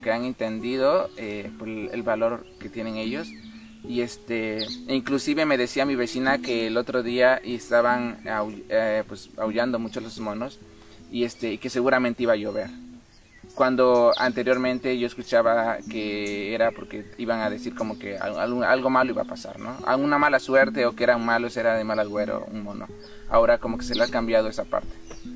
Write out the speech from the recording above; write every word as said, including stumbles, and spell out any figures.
que han entendido eh, por el, el valor que tienen ellos. Y este, inclusive me decía mi vecina que el otro día estaban aull eh, pues, aullando mucho los monos y este, que seguramente iba a llover. Cuando anteriormente yo escuchaba que era porque iban a decir como que algo, algo malo iba a pasar, ¿no? Alguna mala suerte o que eran malos, era de mal agüero un mono. Ahora como que se le ha cambiado esa parte.